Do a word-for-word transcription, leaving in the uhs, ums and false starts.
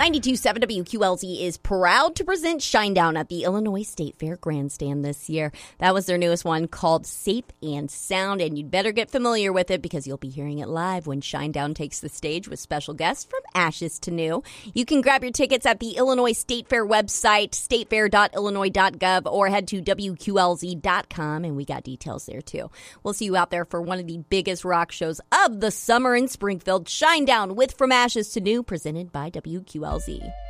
ninety-two point seven W Q L Z is proud to present Shinedown at the Illinois State Fair Grandstand this year. That was their newest one called Safe and Sound, and you'd better get familiar with it because you'll be hearing it live when Shinedown takes the stage with special guests from Ashes to New. You can grab your tickets at the Illinois State Fair website, state fair dot illinois dot gov, or head to W Q L Z dot com, and we got details there too. We'll see you out there for one of the biggest rock shows of the summer in Springfield, Shinedown with From Ashes to New, presented by W Q L Z.